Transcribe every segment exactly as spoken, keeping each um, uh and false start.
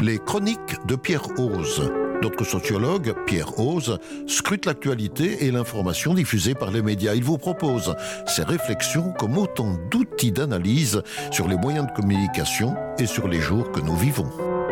Les chroniques de Pierre Hoze. Notre sociologue, Pierre Hoze, scrute l'actualité et l'information diffusée par les médias. Il vous propose ses réflexions comme autant d'outils d'analyse sur les moyens de communication et sur les jours que nous vivons.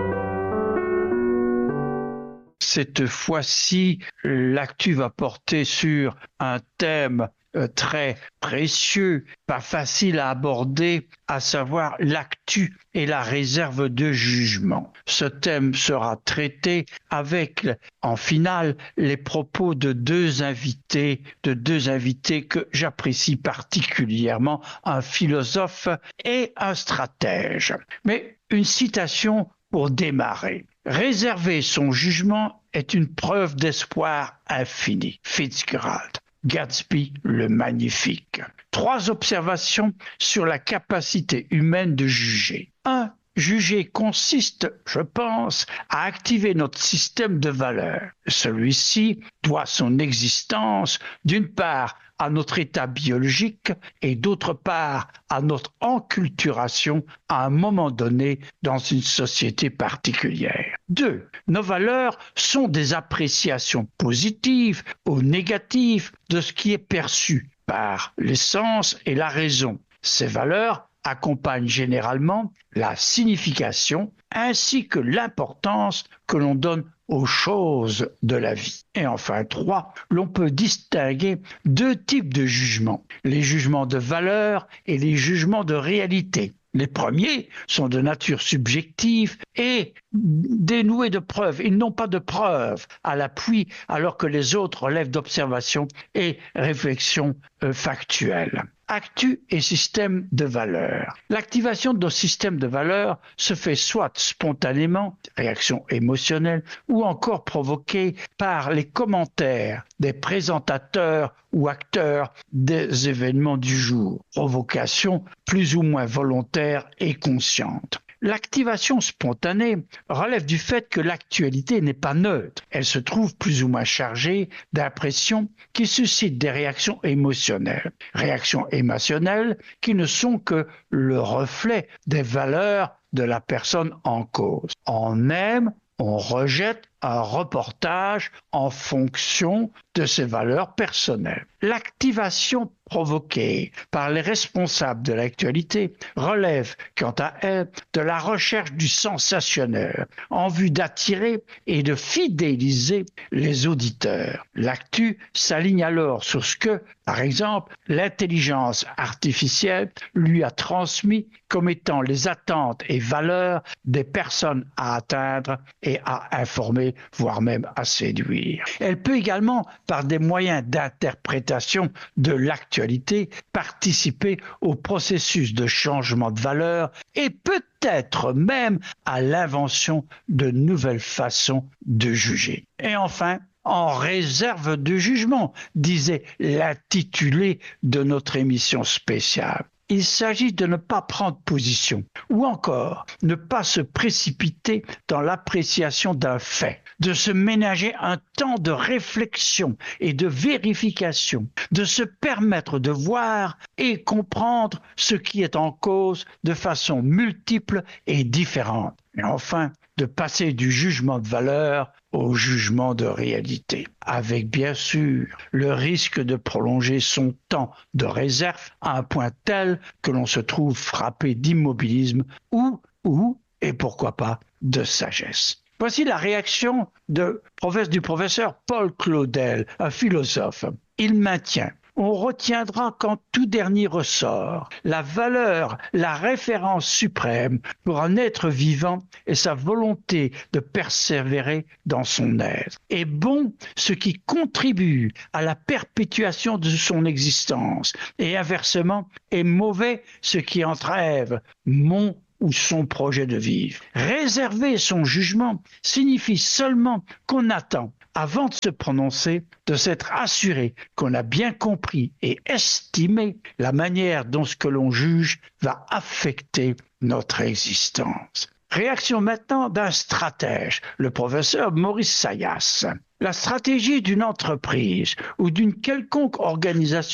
Cette fois-ci, l'actu va porter sur un thème très précieux, pas facile à aborder, à savoir l'actu et la réserve de jugement. Ce thème sera traité avec, en finale, les propos de deux invités, de deux invités que j'apprécie particulièrement, un philosophe et un stratège. Mais une citation pour démarrer. Réserver son jugement est une preuve d'espoir infini. Fitzgerald. Gatsby le Magnifique. Trois observations sur la capacité humaine de juger. un. Juger consiste, je pense, à activer notre système de valeurs. Celui-ci doit son existence, d'une part, à notre état biologique et d'autre part, à notre enculturation à un moment donné dans une société particulière. deux. Nos valeurs sont des appréciations positives ou négatives de ce qui est perçu par les sens et la raison. Ces valeurs accompagne généralement la signification ainsi que l'importance que l'on donne aux choses de la vie. Et enfin, trois, l'on peut distinguer deux types de jugements, les jugements de valeur et les jugements de réalité. Les premiers sont de nature subjective et dénués de preuves. Ils n'ont pas de preuves à l'appui, alors que les autres relèvent d'observations et réflexions euh, factuelles. Actu et système de valeurs. L'activation de nos systèmes de valeurs se fait soit spontanément, réaction émotionnelle, ou encore provoquée par les commentaires des présentateurs ou acteurs des événements du jour. Provocation plus ou moins volontaire et consciente. L'activation spontanée relève du fait que l'actualité n'est pas neutre. Elle se trouve plus ou moins chargée d'impressions qui suscitent des réactions émotionnelles. Réactions émotionnelles qui ne sont que le reflet des valeurs de la personne en cause. On aime, on rejette un reportage en fonction de ses valeurs personnelles. L'activation provoquée par les responsables de l'actualité relève, quant à elle, de la recherche du sensationnel en vue d'attirer et de fidéliser les auditeurs. L'actu s'aligne alors sur ce que, par exemple, l'intelligence artificielle lui a transmis comme étant les attentes et valeurs des personnes à atteindre et à informer, voire même à séduire. Elle peut également, par des moyens d'interprétation de l'actualité, participer au processus de changement de valeur et peut-être même à l'invention de nouvelles façons de juger. Et enfin, en réserve de jugement, disait l'intitulé de notre émission spéciale. Il s'agit de ne pas prendre position ou encore ne pas se précipiter dans l'appréciation d'un fait, de se ménager un temps de réflexion et de vérification, de se permettre de voir et comprendre ce qui est en cause de façon multiple et différente. Et enfin, de passer du jugement de valeur au jugement de réalité, avec bien sûr le risque de prolonger son temps de réserve à un point tel que l'on se trouve frappé d'immobilisme ou, ou, et pourquoi pas, de sagesse. Voici la réaction de, du professeur Paul Claudel, un philosophe. Il maintient: on retiendra qu'en tout dernier ressort, la valeur, la référence suprême pour un être vivant est sa volonté de persévérer dans son être. Est bon ce qui contribue à la perpétuation de son existence et inversement, est mauvais ce qui entrave mon ou son projet de vivre. Réserver son jugement signifie seulement qu'on attend, avant de se prononcer, de s'être assuré qu'on a bien compris et estimé la manière dont ce que l'on juge va affecter notre existence. Réaction maintenant d'un stratège, le professeur Maurice Sayas. La stratégie d'une entreprise ou d'une quelconque organisation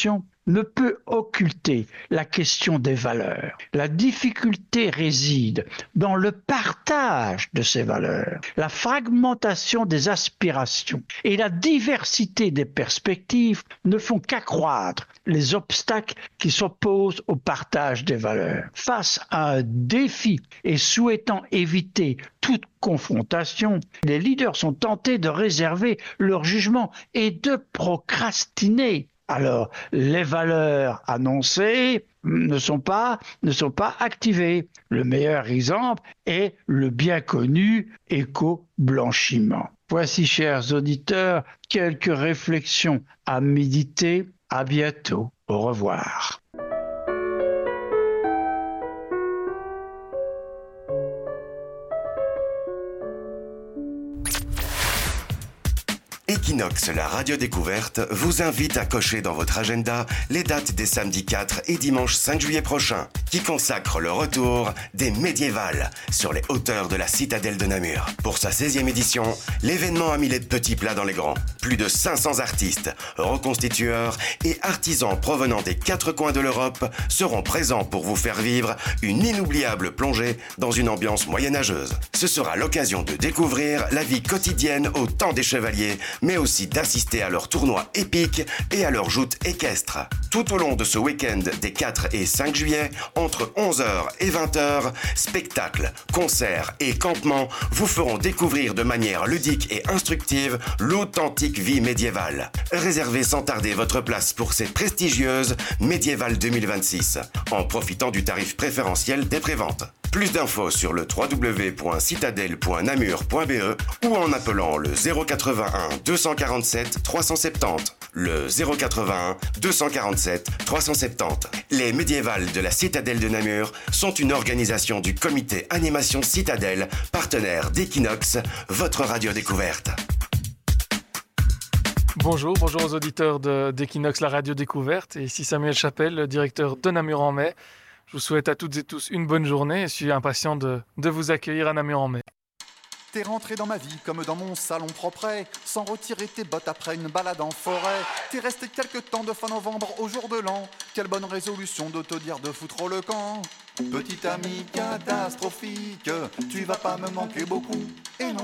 ne peut occulter la question des valeurs. La difficulté réside dans le partage de ces valeurs, la fragmentation des aspirations et la diversité des perspectives ne font qu'accroître les obstacles qui s'opposent au partage des valeurs. Face à un défi et souhaitant éviter toute confrontation, les leaders sont tentés de réserver leur jugement et de procrastiner. Alors, les valeurs annoncées ne sont pas, ne sont pas activées. Le meilleur exemple est le bien connu éco-blanchiment. Voici, chers auditeurs, quelques réflexions à méditer. À bientôt. Au revoir. Equinox, la radio découverte, vous invite à cocher dans votre agenda les dates des samedis quatre et dimanche cinq juillet prochains, qui consacrent le retour des médiévales sur les hauteurs de la citadelle de Namur. Pour sa seizième édition, l'événement a mis les petits plats dans les grands. Plus de cinq cents artistes, reconstitueurs et artisans provenant des quatre coins de l'Europe seront présents pour vous faire vivre une inoubliable plongée dans une ambiance moyenâgeuse. Ce sera l'occasion de découvrir la vie quotidienne au temps des chevaliers, mais aussi d'assister à leurs tournois épiques et à leurs joutes équestres. Tout au long de ce week-end des quatre et cinq juillet, entre onze heures et vingt heures, spectacles, concerts et campements vous feront découvrir de manière ludique et instructive l'authentique vie médiévale. Réservez sans tarder votre place pour ces prestigieuses Médiévales deux mille vingt-six, en profitant du tarif préférentiel des préventes. Plus d'infos sur le w w w point citadelle point namur point b e ou en appelant le zéro quatre-vingt-un deux cent quarante-sept trois cent soixante-dix. Le zéro quatre-vingt-un deux cent quarante-sept trois cent soixante-dix. Les Médiévales de la Citadelle de Namur sont une organisation du comité Animation Citadelle, partenaire d'Equinox, votre radio découverte. Bonjour, bonjour aux auditeurs de, d'Equinox, la radio découverte. Et ici Samuel Chapelle, le directeur de Namur en mai. Je vous souhaite à toutes et tous une bonne journée et je suis impatient de, de vous accueillir à Namur en mai. T'es rentré dans ma vie comme dans mon salon propre, sans retirer tes bottes après une balade en forêt. T'es resté quelques temps de fin novembre au jour de l'an. Quelle bonne résolution de te dire de foutre le camp. Petit ami catastrophique, tu vas pas me manquer beaucoup. Et non,